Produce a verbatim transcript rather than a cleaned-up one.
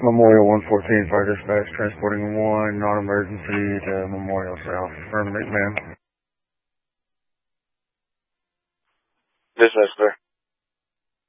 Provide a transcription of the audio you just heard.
Memorial one fourteen, Fire Dispatch, transporting one non-emergency to Memorial South. Affirmative, ma'am. Dismiss, sir.